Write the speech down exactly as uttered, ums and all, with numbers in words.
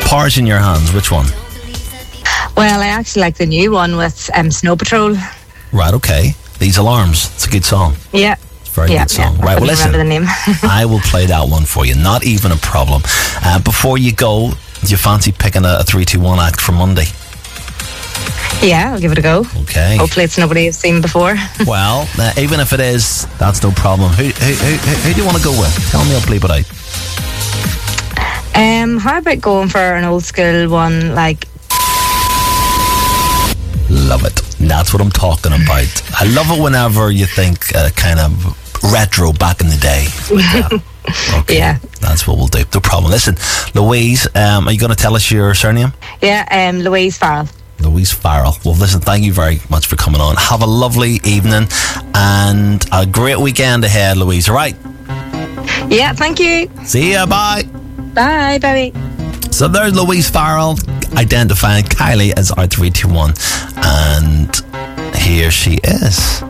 Powers in Your Hands, which one? Well, I actually like the new one with um, Snow Patrol. Right, okay. These Alarms. It's a good song. Yeah. It's a very yeah, good song. Yeah. Right, I well, listen. remember the name. I will play that one for you. Not even a problem. Uh, before you go, do you fancy picking a, a three two one act for Monday? Yeah, I'll give it a go. Okay. Hopefully it's nobody I've seen before. Well, uh, even if it is, that's no problem. Who, who, who, who, who do you want to go with? Tell me, I'll bleep it out. Um, how about going for an old school one, like... Love it. That's what I'm talking about. I love it whenever you think uh, kind of retro back in the day. Like that. Okay, yeah. That's what we'll do. No problem. Listen, Louise, um, are you going to tell us your surname? Yeah, um, Louise Farrell. Louise Farrell. Well, listen, thank you very much for coming on. Have a lovely evening and a great weekend ahead, Louise. All right? Yeah, thank you. See ya. Bye. Bye. Bye. So there's Louise Farrell identifying Kylie as R three two one. And here she is.